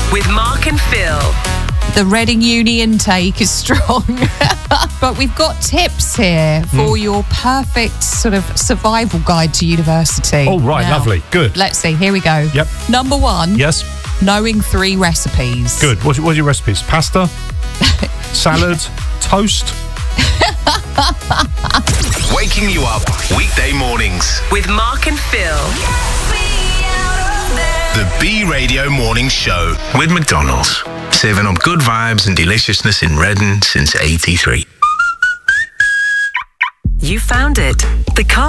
with Mark and Phil. The Reading Uni intake is strong. But we've got tips here for your perfect sort of survival guide to university. Oh, right, Now, lovely. Good. Let's see, here we go. Yep. Number 1. Yes. Knowing 3 recipes. Good. What are your recipes? Pasta? Salad? Toast? Waking you up weekday mornings. With Mark and Phil. The B Radio Morning Show with McDonald's. Serving up good vibes and deliciousness in Reading since '83. You found it. The car